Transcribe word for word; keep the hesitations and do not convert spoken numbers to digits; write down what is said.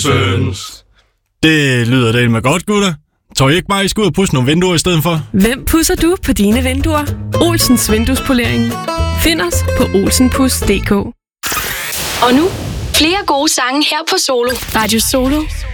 Søns. Det lyder det med godt, gutter. Tror I ikke bare, I skal ud og pudse nogle vinduer i stedet for? Hvem pudser du på dine vinduer? Olsens Vinduespolering. Find os på olsenpus punktum d k. Og nu, flere gode sange her på Solo. Radio Solo